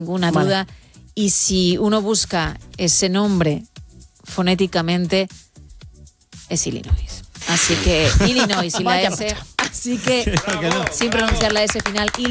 ninguna duda. Y si uno busca ese nombre fonéticamente, es Illinois. Así que Illinois y la S. Así que, sin pronunciar la S final,